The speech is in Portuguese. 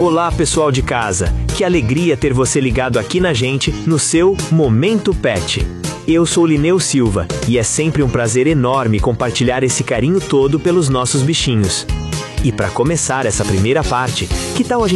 Olá, pessoal de casa, que alegria ter você ligado aqui na gente no seu Momento Pet. Eu sou Lineu Silva e é sempre um prazer enorme compartilhar esse carinho todo pelos nossos bichinhos. E para começar essa primeira parte, que tal a gente